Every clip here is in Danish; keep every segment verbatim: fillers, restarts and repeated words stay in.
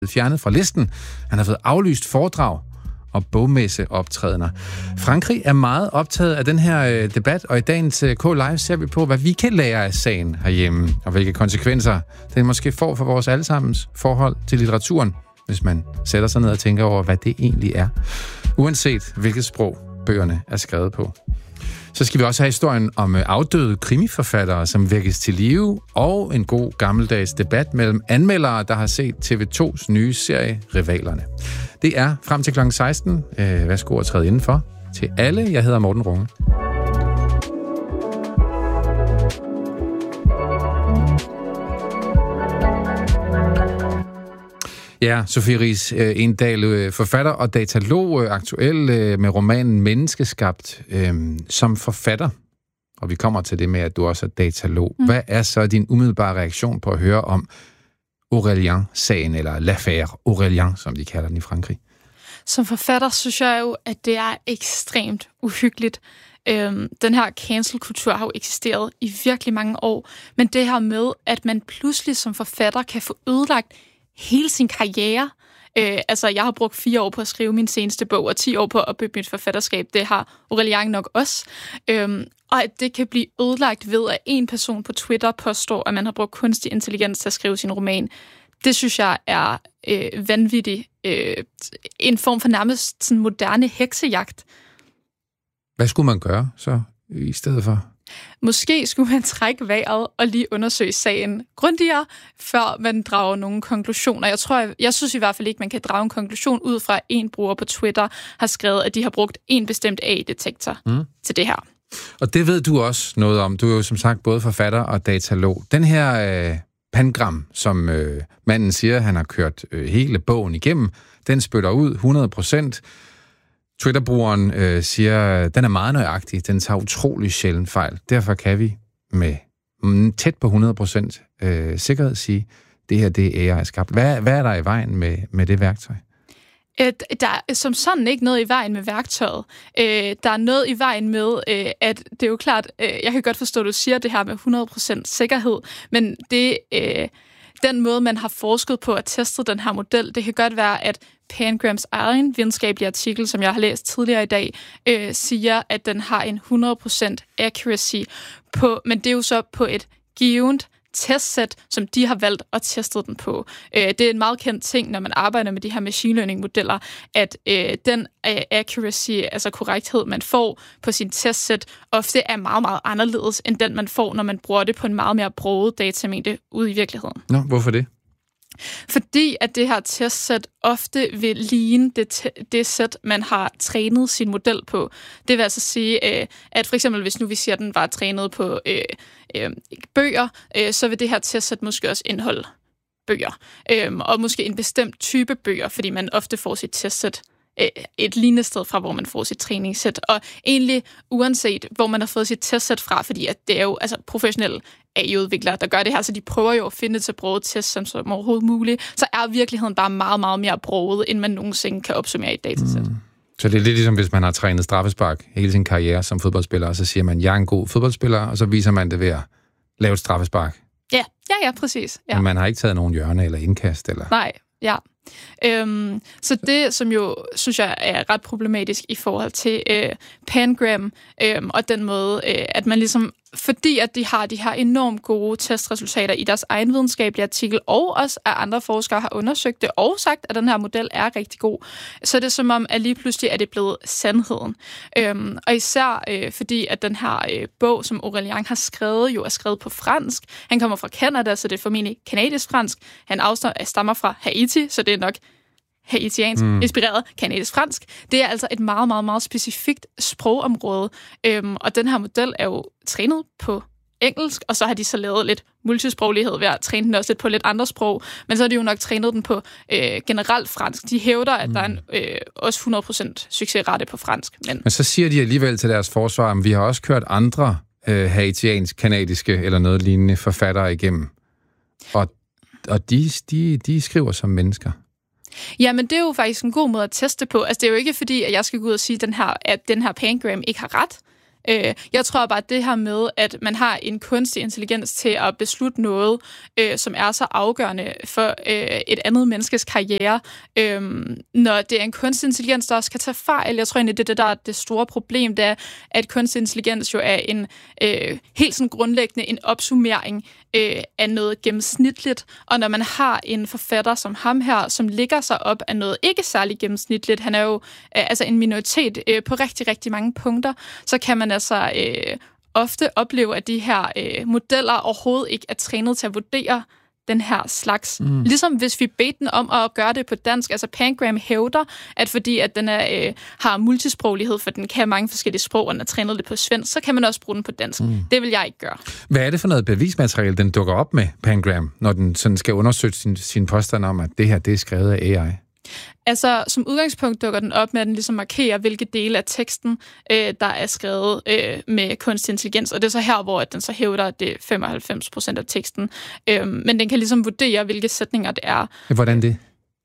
fjernet fra listen. Han har fået aflyst foredrag og bogmesseoptrædener. Frankrig er meget optaget af den her øh, debat, og i dagens øh, K-Live ser vi på, hvad vi kan lære af sagen herhjemme, og hvilke konsekvenser den måske får for vores allesammens forhold til litteraturen, hvis man sætter sig ned og tænker over, hvad det egentlig er, uanset hvilket sprog bøgerne er skrevet på. Så skal vi også have historien om afdøde krimiforfattere, som vækkes til live, og en god gammeldags debat mellem anmeldere, der har set T V to's nye serie Rivalerne. Det er frem til klokken seksten. Øh, værsgo at træde indenfor til alle. Jeg hedder Morten Runge. Ja, Sofie Riis Endahl, forfatter og datalog, aktuel med romanen Menneskeskabt. Som forfatter, og vi kommer til det med, at du også er datalog, mm. hvad er så din umiddelbare reaktion på at høre om Aurélien-sagen, eller l'affaire Aurélien, som de kalder den i Frankrig? Som forfatter synes jeg jo, at det er ekstremt uhyggeligt. Øhm, den her cancel-kultur har jo eksisteret i virkelig mange år, men det her med, at man pludselig som forfatter kan få ødelagt hele sin karriere. Øh, altså, jeg har brugt fire år på at skrive min seneste bog, og ti år på at opbygge mit forfatterskab. Det har Aurélien nok også. Øhm, og at det kan blive ødelagt ved, at en person på Twitter påstår, at man har brugt kunstig intelligens til at skrive sin roman. Det synes jeg er øh, vanvittigt. Øh, en form for nærmest sådan moderne heksejagt. Hvad skulle man gøre så i stedet for? Måske skulle man trække vejret og lige undersøge sagen grundigere, før man drager nogle konklusioner. Jeg tror, jeg, jeg synes i hvert fald ikke, man kan drage en konklusion ud fra, at en bruger på Twitter har skrevet, at de har brugt en bestemt A I-detektor mm. til det her. Og det ved du også noget om. Du er jo som sagt både forfatter og datalog. Den her øh, pangram, som øh, manden siger, han har kørt øh, hele bogen igennem, den spytter ud hundrede procent. Twitter-brugeren øh, siger, den er meget nøjagtig, den tager utrolig sjældent fejl. Derfor kan vi med mm, tæt på hundrede procent øh, sikkerhed sige, det her det er A I-skabt. Hvad, hvad er der i vejen med, med det værktøj? Et, der er som sådan ikke noget i vejen med værktøjet. Øh, der er noget i vejen med, øh, at det er jo klart, øh, jeg kan godt forstå, at du siger det her med hundrede procent sikkerhed, men det... Øh, Den måde, man har forsket på at teste den her model, det kan godt være, at Pangrams egen videnskabelige artikel, som jeg har læst tidligere i dag, øh, siger, at den har en hundrede procent accuracy på, men det er jo så på et givet testsæt, som de har valgt at teste den på. Øh, det er en meget kendt ting, når man arbejder med de her machine learning-modeller, at øh, den øh, accuracy, altså korrekthed, man får på sin testsæt, ofte er meget, meget anderledes, end den, man får, når man bruger det på en meget mere broget datamængde ude i virkeligheden. Nå, hvorfor det? Fordi at det her testsæt ofte vil ligne det, det sæt, man har trænet sin model på. Det vil altså sige, at for eksempel hvis nu vi siger, at den var trænet på øh, øh, bøger, øh, så vil det her testsæt måske også indeholde bøger. Øh, og måske en bestemt type bøger, fordi man ofte får sit testsæt øh, et lignende sted fra, hvor man får sit træningssæt. Og egentlig uanset, hvor man har fået sit testsæt fra, fordi at det er jo altså professionelle A I-udviklere, der gør det her, så de prøver jo at finde et så broget test som, som overhovedet muligt, så er virkeligheden bare meget, meget mere broget, end man nogensinde kan opsummere i et datasæt. Mm. Så det er lidt ligesom, hvis man har trænet straffespark hele sin karriere som fodboldspiller, og så siger man, jeg er en god fodboldspiller, og så viser man det ved at lave et straffespark. Ja, ja, ja, præcis. Ja. Men man har ikke taget nogen hjørne eller indkast, eller? Nej, ja. Øhm, så det, som jo, synes jeg, er ret problematisk i forhold til øh, Pangram, øh, og den måde, øh, at man ligesom, fordi at de har de her enormt gode testresultater i deres egen videnskabelige artikel, og også at andre forskere har undersøgt det, og sagt, at den her model er rigtig god, så er det som om, at lige pludselig er det blevet sandheden. Øhm, og især øh, fordi, at den her øh, bog, som Aurélien har skrevet, jo er skrevet på fransk. Han kommer fra Canada, så det er formentlig kanadisk-fransk. Han afstammer, stammer fra Haiti, så det er nok haitiansk, mm. inspireret kanadisk-fransk. Det er altså et meget, meget, meget specifikt sprogområde, øhm, og den her model er jo trænet på engelsk, og så har de så lavet lidt multisproglighed ved at træne den også lidt på lidt andre sprog, men så har de jo nok trænet den på øh, generelt fransk. De hævder, at mm. der er en, øh, også hundrede procent succesrate på fransk. Men... men så siger de alligevel til deres forsvar, at vi har også kørt andre øh, haitiansk, kanadiske eller noget lignende forfattere igennem, og, og de, de, de skriver som mennesker. Ja, men det er jo faktisk en god måde at teste på. Altså, det er jo ikke fordi, at jeg skal gå ud og sige, den her, at den her Pangram ikke har ret. Øh, jeg tror bare, at det her med, at man har en kunstig intelligens til at beslutte noget, øh, som er så afgørende for øh, et andet menneskes karriere, øh, når det er en kunstig intelligens, der også kan tage fejl. Jeg tror egentlig, det er det, der er det store problem, det er, at kunstig intelligens jo er en øh, helt sådan grundlæggende en opsummering øh, af noget gennemsnitligt, og når man har en forfatter som ham her, som ligger sig op af noget ikke særlig gennemsnitligt, han er jo øh, altså en minoritet øh, på rigtig, rigtig mange punkter, så kan man altså øh, ofte opleve, at de her øh, modeller overhovedet ikke er trænet til at vurdere den her slags. Mm. Ligesom hvis vi beder den om at gøre det på dansk. Altså Pangram hævder, at fordi at den er, øh, har multisproglighed, for den kan mange forskellige sprog, og den er trænet lidt på svensk, så kan man også bruge den på dansk. Mm. Det vil jeg ikke gøre. Hvad er det for noget bevismateriale, den dukker op med, Pangram, når den sådan skal undersøge sin, sin påstand om, at det her det er skrevet af A I? Altså, som udgangspunkt dukker den op med, at den ligesom markerer, hvilke dele af teksten, øh, der er skrevet øh, med kunstig intelligens. Og det er så her, hvor den så hævder, at det er femoghalvfems procent af teksten. Øh, men den kan ligesom vurdere, hvilke sætninger det er. Hvordan det?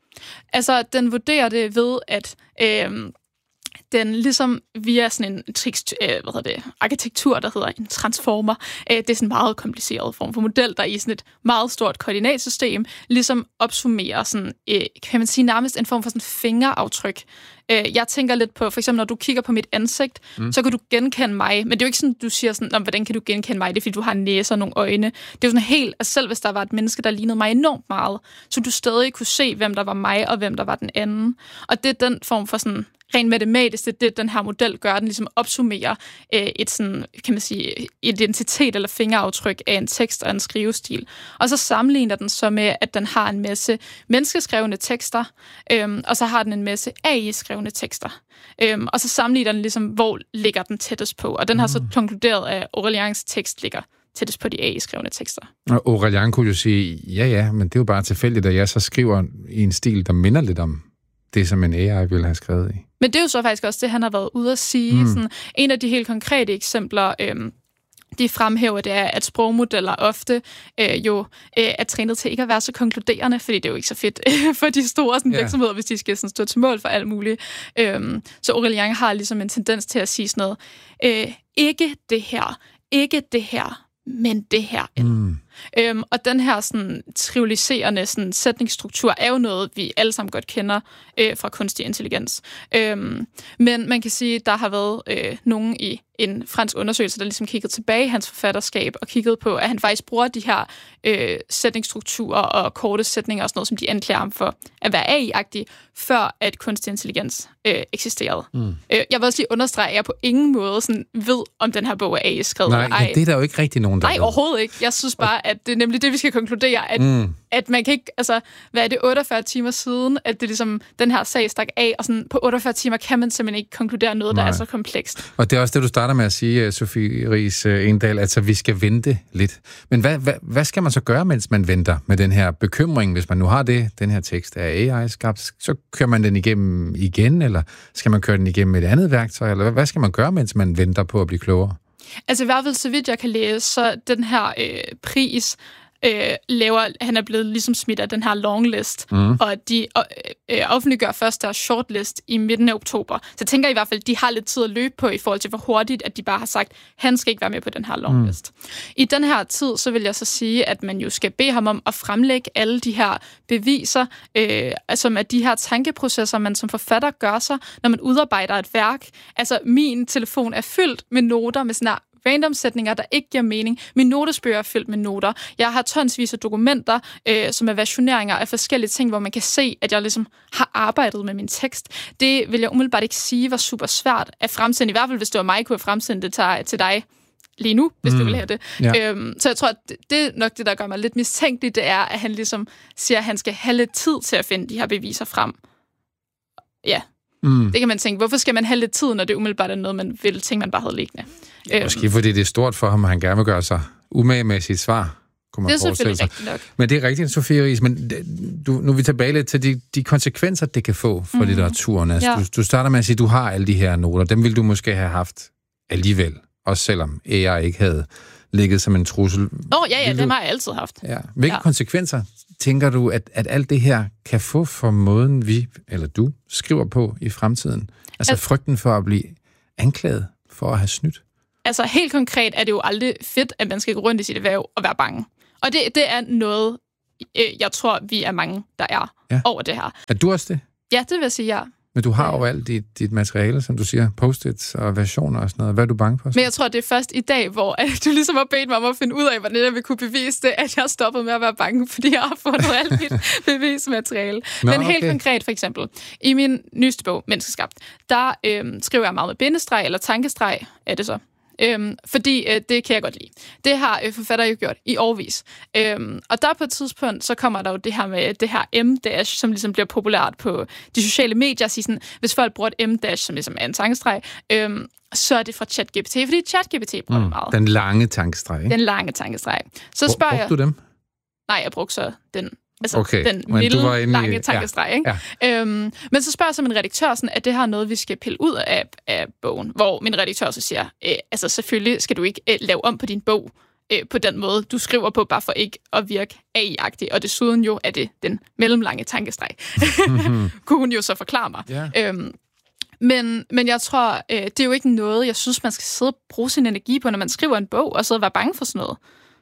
Altså, den vurderer det ved, at øh, den ligesom via sådan en tekst, øh, hvad hedder det, arkitektur, der hedder en transformer. Øh, det er sådan en meget kompliceret form for model, der i sådan et meget stort koordinatsystem ligesom opsummerer sådan, øh, kan man sige, nærmest en form for sådan fingeraftryk. Øh, jeg tænker lidt på, for eksempel når du kigger på mit ansigt, mm. så kan du genkende mig, men det er jo ikke sådan, du siger sådan, hvordan kan du genkende mig? Det er fordi, du har en næse og nogle øjne. Det er jo sådan helt, altså selv hvis der var et menneske, der lignede mig enormt meget, så du stadig kunne se, hvem der var mig og hvem der var den anden. Og det er den form for sådan rent matematisk, det er det, den her model gør, den ligesom opsummerer øh, et sådan, kan man sige, identitet eller fingeraftryk af en tekst og en skrivestil. Og så sammenligner den så med, at den har en masse menneskeskrevne tekster, øhm, og så har den en masse A I-skrevne tekster. Øhm, og så sammenligner den ligesom, hvor ligger den tættest på. Og den har så konkluderet, at Aurelians tekst ligger tættest på de A I-skrevne tekster. Og Aurelian kunne jo sige, ja ja, men det er jo bare tilfældigt, at jeg så skriver i en stil, der minder lidt om det, som en A I ville have skrevet i. Men det er jo så faktisk også det, han har været ude at sige. Mm. Sådan, en af de helt konkrete eksempler, øhm, de fremhæver, det er, at sprogmodeller ofte øh, jo øh, er trænet til ikke at være så konkluderende, fordi det er jo ikke så fedt øh, for de store sådan, virksomheder, yeah. hvis de skal sådan, stå til mål for alt muligt. Øhm, så Aurelian har ligesom en tendens til at sige sådan noget, øh, ikke det her, ikke det her, men det her. Mm. Øhm, og den her sådan, trivialiserende sådan, sætningsstruktur er jo noget, vi alle sammen godt kender øh, fra kunstig intelligens. Øhm, men man kan sige, at der har været øh, nogen i en fransk undersøgelse, der ligesom kiggede tilbage i hans forfatterskab og kiggede på, at han faktisk bruger de her øh, sætningsstrukturer og korte sætninger og sådan noget, som de anklager ham for at være A I-agtige, før at kunstig intelligens øh, eksisterede. Mm. Øh, jeg vil også lige understrege, at jeg på ingen måde sådan, ved, om den her bog er A I-skrevet. Nej, ja, det er der jo ikke rigtig nogen, der Nej, ved. Overhovedet ikke. Jeg synes bare, at det er nemlig det, vi skal konkludere, at, mm. at man kan ikke, altså, hvad er det, otteogfyrre timer siden, at det ligesom, den her sag stak af, og sådan på otteogfyrre timer kan man simpelthen ikke konkludere noget, Nej. Der er så komplekst. Og det er også det, du starter med at sige, Sofie Riis Endahl, altså vi skal vente lidt. Men hvad, hvad, hvad skal man så gøre, mens man venter med den her bekymring, hvis man nu har det, den her tekst er A I-skabt, så kører man den igennem igen, eller skal man køre den igennem et andet værktøj, eller hvad skal man gøre, mens man venter på at blive klogere? Altså i hvert fald, så vidt jeg kan læse, så den her øh, pris øh, laver, han er blevet ligesom smidt af den her longlist, mm. og de øh, offentliggør først deres shortlist i midten af oktober. Så jeg tænker i hvert fald, de har lidt tid at løbe på i forhold til, hvor hurtigt, at de bare har sagt, han skal ikke være med på den her longlist. Mm. I den her tid, så vil jeg så sige, at man jo skal bede ham om at fremlægge alle de her beviser, øh, som er de her tankeprocesser, man som forfatter gør sig, når man udarbejder et værk. Altså, min telefon er fyldt med noter med sådan her random sætninger, der ikke giver mening. Min notesbøger er fyldt med noter. Jeg har tonsvis af dokumenter, øh, som er versioneringer af forskellige ting, hvor man kan se, at jeg ligesom har arbejdet med min tekst. Det vil jeg umiddelbart ikke sige var super svært at fremsende. I hvert fald, hvis det var mig, kunne jeg fremsende det til, til dig lige nu, hvis mm. du vil have det. Ja. Øhm, så jeg tror, at det, det er nok det, der gør mig lidt mistænkelig, det er, at han ligesom siger, at han skal have lidt tid til at finde de her beviser frem. Ja. Mm. Det kan man tænke, hvorfor skal man have lidt tid, når det umiddelbart er noget, man vil tænke, man bare havde liggende? Måske fordi det er stort for ham, og han gerne vil gøre sig umage med sit svar, kunne man det er selvfølgelig rigtigt nok. Men det er rigtigt, Sofie Riis, men du, nu er vi tilbage lidt til de, de konsekvenser, det kan få for mm. litteraturen. Altså, ja. du, du starter med at sige, at du har alle de her noter. Dem ville du måske have haft alligevel, også selvom A I ikke havde ligget som en trussel. Åh, oh, ja, ja, dem har jeg altid haft. Ja. Hvilke ja. konsekvenser tænker du, at, at alt det her kan få for måden, vi, eller du, skriver på i fremtiden? Altså at... frygten for at blive anklaget for at have snydt? altså helt konkret er det jo aldrig fedt, at man skal gå rundt i sit erhverv og være bange. Og det, det er noget, øh, jeg tror, vi er mange, der er ja. over det her. Er du også det? Ja, det vil jeg sige, ja. Men du har jo alt dit, dit materiale, som du siger, post-its og versioner og sådan noget. Hvad er du bange for? Så? Men jeg tror, det er først i dag, hvor du ligesom har bedt mig om at finde ud af, hvordan jeg vil kunne bevise det, at jeg har stoppet med at være bange, fordi jeg har fundet alt mit bevismateriale. Nå, Men helt okay. konkret for eksempel, i min nyeste bog, Menneskeskabt, der øhm, skriver jeg meget med bindestreg eller tankestreg, er det så. Øhm, fordi øh, det kan jeg godt lide. Det har øh, forfattere jo gjort i årevis. Øhm, og der på et tidspunkt, så kommer der jo det her med det her M-dash, som ligesom bliver populært på de sociale medier. Sådan, hvis folk bruger et M-dash, som ligesom er en tankestreg, øhm, så er det fra ChatGPT, fordi ChatGPT bruger mm, det meget. Den lange tankestreg, ikke? Den lange tankestreg. Så spørger jeg... Brugte du dem? Nej, jeg brugte så den... Altså okay, den milde, lange i... tankestreg, ikke? Ja. Øhm, men så spørger jeg så min redaktør, sådan, at det her er noget, vi skal pille ud af, af bogen. Hvor min redaktør så siger, øh, altså selvfølgelig skal du ikke øh, lave om på din bog øh, på den måde, du skriver på, bare for ikke at virke A I-agtig. Og desuden jo er det den mellemlange tankestreg. Mm-hmm. Kunne hun jo så forklare mig. Yeah. Øhm, men, men jeg tror, øh, det er jo ikke noget, jeg synes, man skal sidde og bruge sin energi på, når man skriver en bog, og sidde og være bange for sådan noget.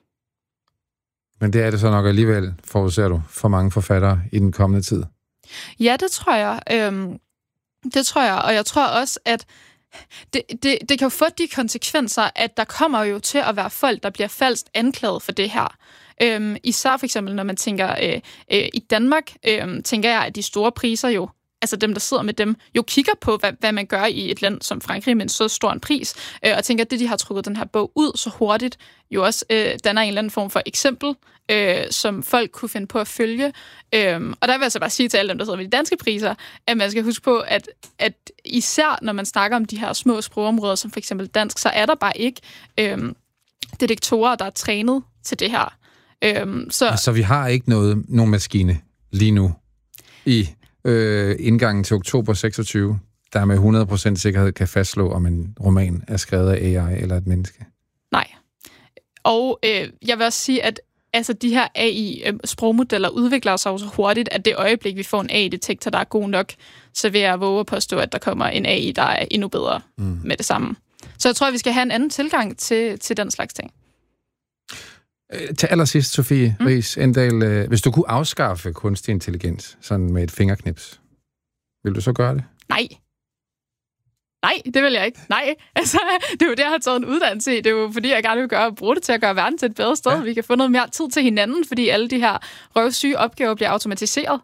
Men det er det så nok alligevel, forudser du, for mange forfattere i den kommende tid? Ja, det tror jeg. Øhm, det tror jeg, og jeg tror også, at det, det, det kan jo få de konsekvenser, at der kommer jo til at være folk, der bliver falsk anklaget for det her. Øhm, især for eksempel, når man tænker øh, øh, i Danmark, øh, tænker jeg, at de store priser jo, altså dem, der sidder med dem, jo kigger på, hvad, hvad man gør i et land som Frankrig med en så stor en pris, øh, og tænker, at det, de har trukket den her bog ud så hurtigt, jo også øh, danner en eller anden form for eksempel, øh, som folk kunne finde på at følge. Øh, og der vil jeg så bare sige til alle dem, der sidder med de danske priser, at man skal huske på, at, at især når man snakker om de her små sprogområder, som for eksempel dansk, så er der bare ikke øh, detektorer, der er trænet til det her. Øh, så... så vi har ikke noget, nogen maskine lige nu i... Øh, indgangen til oktober seksogtyve, der med hundrede procent sikkerhed kan fastslå, om en roman er skrevet af A I eller et menneske. Nej. Og øh, jeg vil også sige, at altså, de her A I-sprogmodeller udvikler sig jo så hurtigt, at det øjeblik, vi får en A I-detektor, der er god nok, så vil jeg våge at påstå, at der kommer en A I, der er endnu bedre mm. med det samme. Så jeg tror, at vi skal have en anden tilgang til, til den slags ting. Til allersidst, Sofie mm. Riis Endahl, hvis du kunne afskaffe kunstig intelligens sådan med et fingerknips, vil du så gøre det? Nej. Nej, det vil jeg ikke. Nej, altså, det er jo det, jeg har taget en uddannelse i. Det er jo fordi, jeg gerne vil gøre, bruge det til at gøre verden til et bedre sted. Ja. Vi kan få noget mere tid til hinanden, fordi alle de her røvsyge opgaver bliver automatiseret.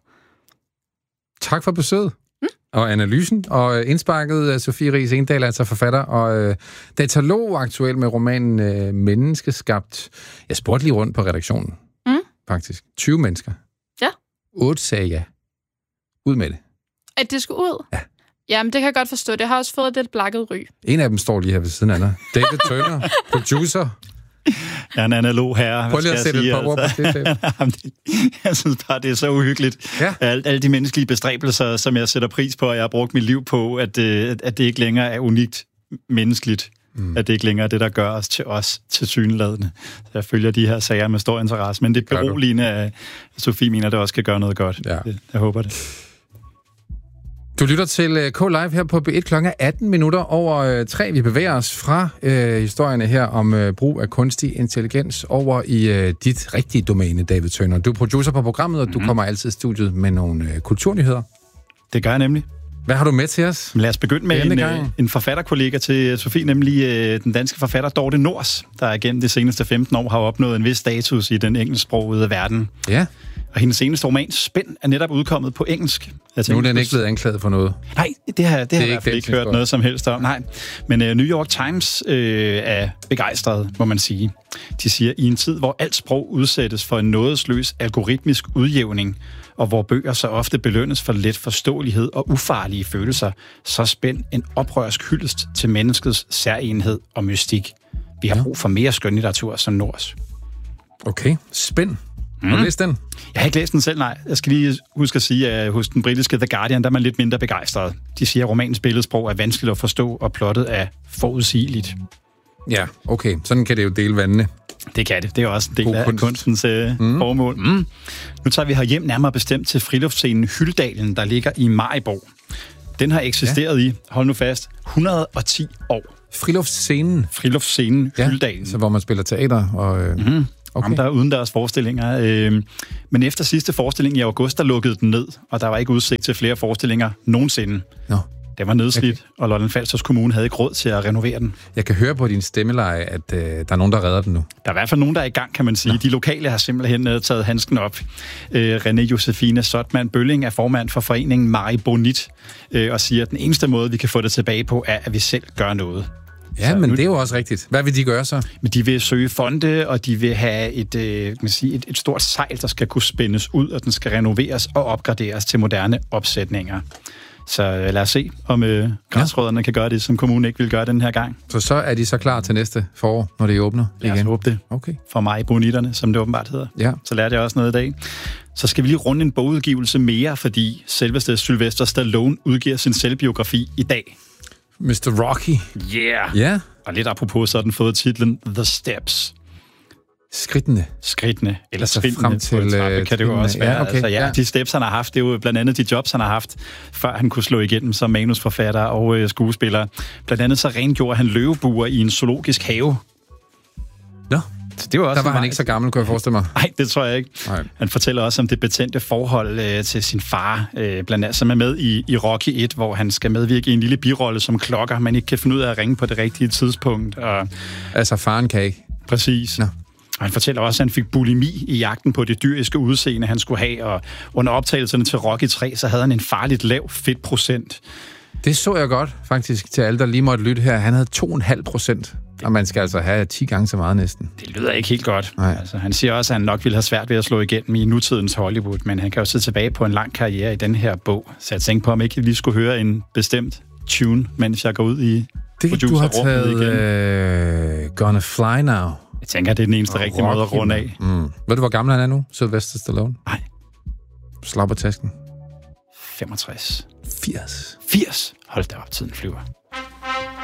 Tak for besøget. Mm. Og analysen, og indsparket af Sofie Riis Endahl, altså forfatter og øh, datalog aktuel med romanen øh, Menneskeskabt. Jeg spurgte lige rundt på redaktionen, mm. faktisk. tyve mennesker. Ja. otte sagde ja. Ud med det. At det skulle ud? Ja. Jamen, det kan jeg godt forstå. Det har også fået det blakket ry. En af dem står lige her ved siden af dig. David Turner, producer. Jeg er en analog herre. Prøv lige at sætte et par ord på det. Jeg synes bare, det er så uhyggeligt. Ja. Alle, alle de menneskelige bestræbelser, som jeg sætter pris på, og jeg har brugt mit liv på, at, at det ikke længere er unikt menneskeligt. Mm. At det ikke længere er det, der gør os til os tilsyneladende. Så jeg følger de her sager med stor interesse. Men det er beroligende, at Sofie mener, at det også kan gøre noget godt. Ja. Jeg håber det. Du lytter til K-Live her på B et klokken atten minutter over tre. Vi bevæger os fra øh, historierne her om øh, brug af kunstig intelligens over i øh, dit rigtige domæne, David Turner. Du er producer på programmet, og du mm. kommer altid i studiet med nogle øh, kulturnyheder. Det gør jeg nemlig. Hvad har du med til os? Lad os begynde med en, øh, en forfatterkollega til Sofie, nemlig øh, den danske forfatter Dorte Nors, der gennem de seneste femten år har opnået en vis status i den engelsksprogede verden. Ja. Og hendes seneste roman, Spænd, er netop udkommet på engelsk. Jeg tænker, nu er den ikke blevet anklaget for noget. Nej, det har, det det har jeg i hvert fald ikke hørt noget som helst om. Nej. Men uh, New York Times øh, er begejstret, må man sige. De siger, i en tid, hvor alt sprog udsættes for en nådesløs algoritmisk udjævning, og hvor bøger så ofte belønnes for let forståelighed og ufarlige følelser, så Spænd en oprørsk hyldest til menneskets særegenhed og mystik. Vi har brug for mere skønlitteratur som Nors. Okay, Spænd. Har du læst den? Jeg har ikke læst den selv, nej. Jeg skal lige huske at sige, at hos den britiske The Guardian, der er man lidt mindre begejstret. De siger, at romanens billedsprog er vanskeligt at forstå, og plottet er forudsigeligt. Ja, okay. Sådan kan det jo dele vandene. Det kan det. Det er også en del God af kunst. kunstens øh, mm. formål. Mm. Nu tager vi her hjem nærmere bestemt til friluftsscenen Hyldalen, der ligger i Maribo. Den har eksisteret ja. i, hold nu fast, et hundrede og ti år. Friluftsscenen. Friluftsscenen, ja, Hyldalen. Så hvor man spiller teater og... Øh, mm-hmm. Okay. Om der er udendørs forestillinger. Øh, men efter sidste forestilling i august, der lukkede den ned, og der var ikke udsigt til flere forestillinger nogensinde. Nå. Det var nedslidt, okay. Og Lolland-Falsters Kommune havde ikke råd til at renovere den. Jeg kan høre på din stemmeleje, at øh, der er nogen, der redder den nu. Der er i hvert fald nogen, der er i gang, kan man sige. Nå. De lokale har simpelthen uh, taget handsken op. Øh, René Josefine Sottmann Bølling er formand for foreningen Mari Bonit, øh, og siger, at den eneste måde, vi kan få det tilbage på, er, at vi selv gør noget. Ja, så men nu, det er jo også rigtigt. Hvad vil de gøre så? Men de vil søge fonde, og de vil have et, øh, kan man sige, et, et stort sejl, der skal kunne spændes ud, og den skal renoveres og opgraderes til moderne opsætninger. Så øh, lad os se, om øh, græsrødderne ja. kan gøre det, som kommunen ikke vil gøre den her gang. Så så er de så klar til næste forår, når de åbner igen? Lad os håbe det. Okay. For mig, bonitterne, som det åbenbart hedder. Ja. Så lærte jeg også noget i dag. Så skal vi lige runde en bogudgivelse mere, fordi selveste Sylvester Stallone udgiver sin selvbiografi i dag. mister Rocky. Yeah! Ja. Yeah. Og lidt apropos, så har den fået titlen The Steps. Skridtene. Skridtene, eller altså skridtene frem til, på en trappe, kan det jo også være. Ja, okay. Altså, ja, ja. De steps, han har haft, det er jo blandt andet de jobs, han har haft, før han kunne slå igennem som manusforfatter og øh, skuespiller. Blandt andet så rengjorde han løvebuer i en zoologisk have. Nå. Så det var også der var han ikke så gammel, kunne jeg forestille mig. Nej, det tror jeg ikke. Nej. Han fortæller også om det betændte forhold øh, til sin far, øh, blandt andet, som er med i, i Rocky et, hvor han skal medvirke i en lille birolle som klokker, man ikke kan finde ud af at ringe på det rigtige tidspunkt. Og... Altså, faren kan ikke. Præcis. Nå. Og han fortæller også, at han fik bulimi i jagten på det dyriske udseende, han skulle have, og under optagelserne til Rocky tre, så havde han en farligt lav fedtprocent. Det så jeg godt, faktisk, til alle, der lige måtte lytte her. Han havde to komma fem procent, og man skal altså have ti gange så meget næsten. Det lyder ikke helt godt. Altså, han siger også, at han nok ville have svært ved at slå igennem i nutidens Hollywood, men han kan jo sidde tilbage på en lang karriere i den her bog. Så jeg tænker på, om ikke vi skulle høre en bestemt tune, mens jeg går ud i det, du har taget uh, Gonna Fly Now. Jeg tænker, det er den eneste oh, rigtige måde at runde af. Mm. Ved du, hvor gammel han er nu, Sylvester Stallone? Nej. Slag på tasken. femogtres. firs. firs? Hold da op, tiden flyver.